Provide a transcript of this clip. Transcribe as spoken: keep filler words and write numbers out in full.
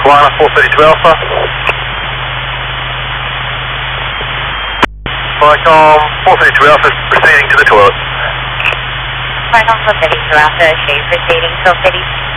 Liner four thirty-two Alpha. Vicom four thirty-two Alpha proceeding to the toilet. Vicom four thirty-two Alpha, she proceeding to the